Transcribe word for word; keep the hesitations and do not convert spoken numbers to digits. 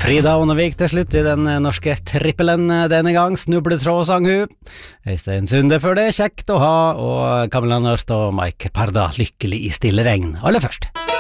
Frida Ånevik til slutt i den norske trippelen denne gang. Snubletråd sang hun. Øystein Sunde før det, kjekt å ha, og Camilla Nørst og Mike Parda, lykkelig i stille regn. Aller først.